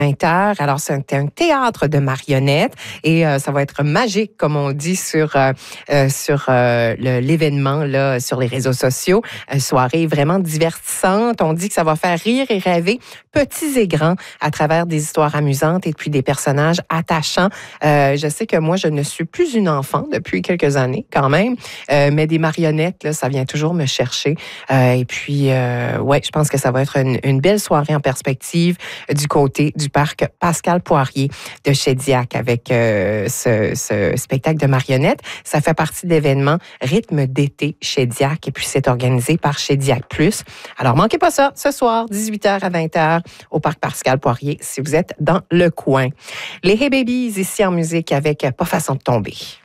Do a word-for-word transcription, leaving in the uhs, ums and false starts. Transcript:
vingt heures. Alors, c'est un théâtre de marionnettes et euh, ça va être magique, comme on dit sur, euh, euh, sur euh, le, l'événement là, sur les réseaux sociaux. Une soirée vraiment divertissante. On dit que ça va faire rire et rêver, petits et grands, à travers des histoires amusantes et puis des personnages attachants. Euh, je sais que moi, je ne suis plus une enfant depuis quelques années quand même, euh, mais des marionnettes, là, ça vient toujours me chercher. Euh, et puis, euh, ouais, je pense que ça va être une, une belle soirée en perspective du côté du parc Pascal Poirier de Shediac avec euh, ce, ce spectacle de marionnettes. Ça fait partie de l'événement Rythme d'été Shediac et puis c'est organisé par Shediac Plus. Alors, manquez pas ça ce soir, dix-huit heures à vingt heures au parc Pascal Poirier si vous êtes dans le coin. Les Hey Babies ici en musique avec Pas façon de tomber.